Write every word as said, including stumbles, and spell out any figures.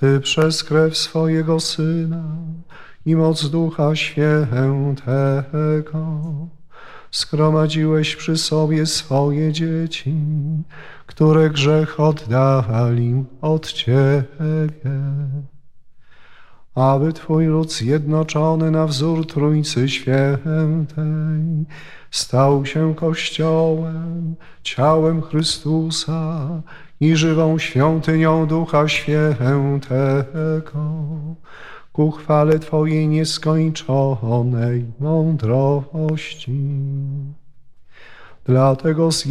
Ty przez krew swojego Syna i moc Ducha Świętego zgromadziłeś przy sobie swoje dzieci, które grzech oddali od Ciebie, aby Twój lud zjednoczony na wzór Trójcy Świętej stał się Kościołem, ciałem Chrystusa i żywą świątynią Ducha Świętego, ku chwale Twojej nieskończonej mądrości. Dlatego z